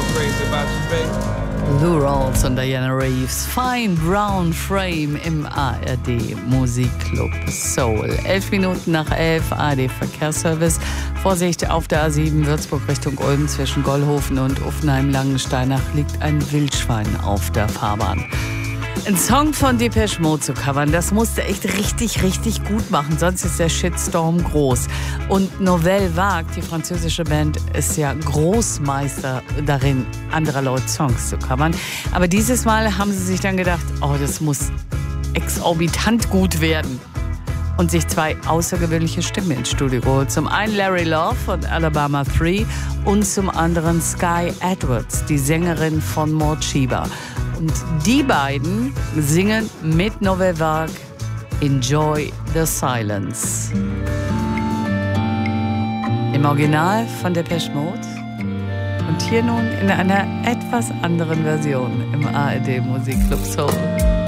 crazy about you, baby. Lou Rawls und Diana Reeves, Fine Brown Frame im ARD Musikclub Soul. 11 Minuten nach 11, ARD Verkehrsservice. Vorsicht, auf der A7 Würzburg Richtung Ulm zwischen Gollhofen und Uffenheim-Langensteinach liegt ein Wildschwein auf der Fahrbahn. Ein Song von Depeche Mode zu covern, das musste echt richtig, richtig gut machen, sonst ist der Shitstorm groß. Und Nouvelle Vague, die französische Band, ist ja Großmeister darin, anderer Leute Songs zu covern. Aber dieses Mal haben sie sich dann gedacht, oh, das muss exorbitant gut werden. Und sich zwei außergewöhnliche Stimmen ins Studio geholt. Zum einen Larry Love von Alabama 3 und zum anderen Sky Edwards, die Sängerin von Morcheeba. Und die beiden singen mit Nouvelle Vague Enjoy the Silence. Im Original von Depeche Mode und hier nun in einer etwas anderen Version im ARD Musikclub Soul.